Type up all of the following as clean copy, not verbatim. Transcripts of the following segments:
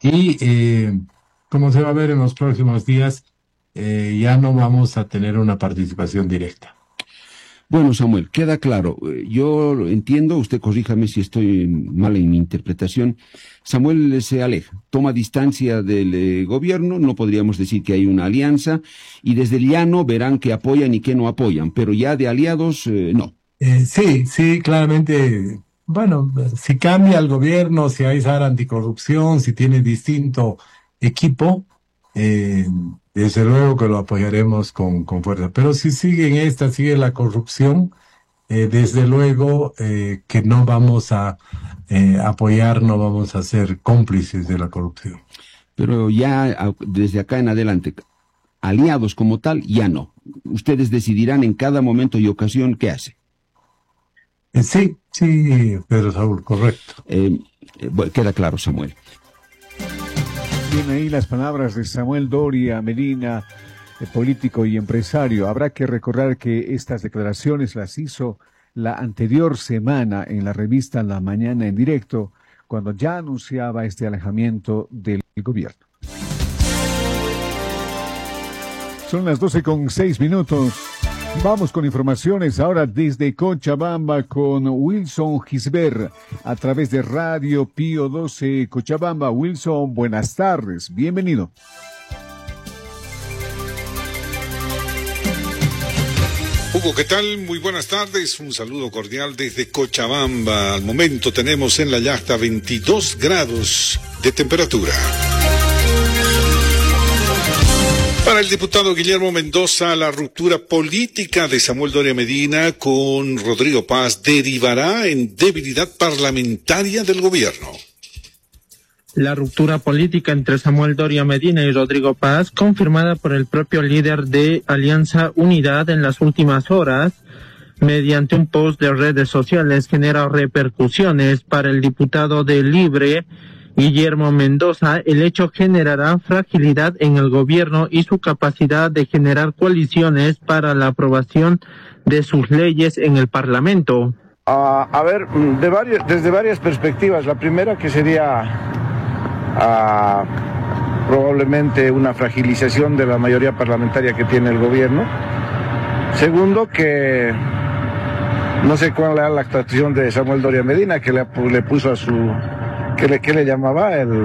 Y como se va a ver en los próximos días, ya no vamos a tener una participación directa. Bueno, Samuel, queda claro. Yo entiendo, usted corríjame si estoy mal en mi interpretación. Samuel se aleja, toma distancia del gobierno, no podríamos decir que hay una alianza, y desde el llano verán qué apoyan y qué no apoyan, pero ya de aliados, no. Sí, claramente. Bueno, si cambia el gobierno, si hay SAR anticorrupción, si tiene distinto equipo, eh, desde luego que lo apoyaremos con fuerza. Pero si sigue la corrupción, desde luego que no vamos a apoyar, no vamos a ser cómplices de la corrupción. Pero ya desde acá en adelante, aliados como tal, ya no. Ustedes decidirán en cada momento y ocasión qué hace. Sí, Pedro Saúl, correcto. Bueno, queda claro, Samuel. Bien, ahí las palabras de Samuel Doria Medina, político y empresario. Habrá que recordar que estas declaraciones las hizo la anterior semana en la revista La Mañana en Directo, cuando ya anunciaba este alejamiento del gobierno. Son las 12:06. Vamos con informaciones ahora desde Cochabamba con Wilson Gisbert a través de Radio Pío 12 Cochabamba. Wilson, buenas tardes, bienvenido. Hugo, ¿qué tal? Muy buenas tardes, un saludo cordial desde Cochabamba. Al momento tenemos en la yacta 22 grados de temperatura. Para el diputado Guillermo Mendoza, la ruptura política de Samuel Doria Medina con Rodrigo Paz derivará en debilidad parlamentaria del gobierno. La ruptura política entre Samuel Doria Medina y Rodrigo Paz, confirmada por el propio líder de Alianza Unidad en las últimas horas, mediante un post de redes sociales, genera repercusiones para el diputado de Libre, Guillermo Mendoza. El hecho generará fragilidad en el gobierno y su capacidad de generar coaliciones para la aprobación de sus leyes en el Parlamento. A ver, desde varias perspectivas. La primera, que sería probablemente una fragilización de la mayoría parlamentaria que tiene el gobierno. Segundo, que no sé cuál era la actuación de Samuel Doria Medina, que le puso a su... ¿Qué le llamaba? El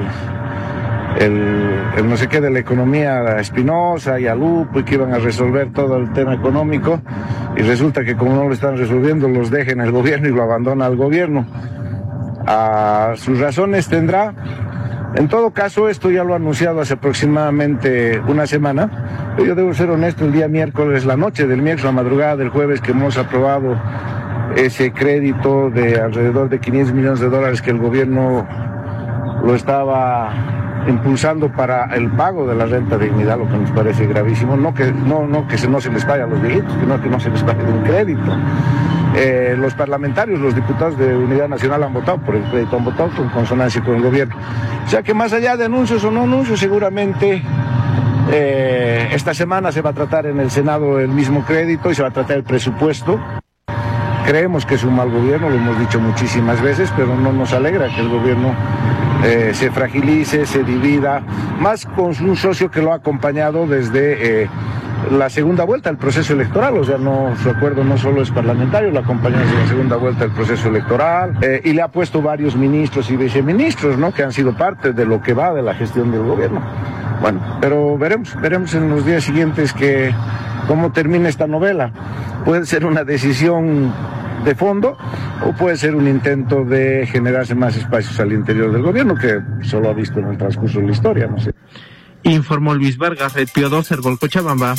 no sé qué de la economía a Espinosa y a Lupo, y que iban a resolver todo el tema económico, y resulta que como no lo están resolviendo, los deja en el gobierno y lo abandona al gobierno. Sus razones tendrá. En todo caso, esto ya lo ha anunciado hace aproximadamente una semana. Yo debo ser honesto, el día miércoles, la noche del miércoles, la madrugada del jueves, que hemos aprobado ese crédito de alrededor de $500 millones que el gobierno lo estaba impulsando para el pago de la renta de dignidad, lo que nos parece gravísimo. No que no se les pague a los viejitos, que no se les pague de un crédito. Los parlamentarios, los diputados de Unidad Nacional han votado por el crédito, han votado en consonancia con el gobierno. O sea que más allá de anuncios o no anuncios, seguramente esta semana se va a tratar en el Senado el mismo crédito y se va a tratar el presupuesto. Creemos que es un mal gobierno, lo hemos dicho muchísimas veces, pero no nos alegra que el gobierno se fragilice, se divida, más con un socio que lo ha acompañado desde la segunda vuelta del proceso electoral. O sea, su acuerdo no solo es parlamentario, lo acompaña desde la segunda vuelta del proceso electoral, y le ha puesto varios ministros y viceministros, ¿no?, que han sido parte de lo que va de la gestión del gobierno. Bueno, pero veremos en los días siguientes cómo termina esta novela. Puede ser una decisión de fondo o puede ser un intento de generarse más espacios al interior del gobierno, que solo ha visto en el transcurso de la historia, no sé. Informó Luis Vargas, Red Pío 12, Cochabamba.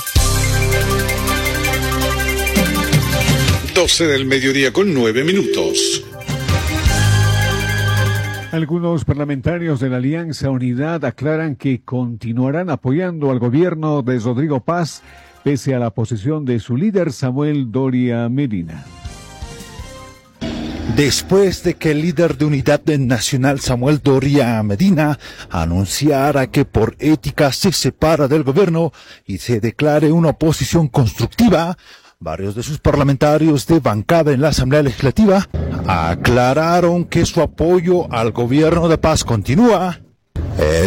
12 del mediodía con 9 minutos. Algunos parlamentarios de la Alianza Unidad aclaran que continuarán apoyando al gobierno de Rodrigo Paz pese a la posición de su líder Samuel Doria Medina. Después de que el líder de Unidad Nacional Samuel Doria Medina anunciara que por ética se separa del gobierno y se declare una oposición constructiva, varios de sus parlamentarios de bancada en la Asamblea Legislativa aclararon que su apoyo al gobierno de Paz continúa.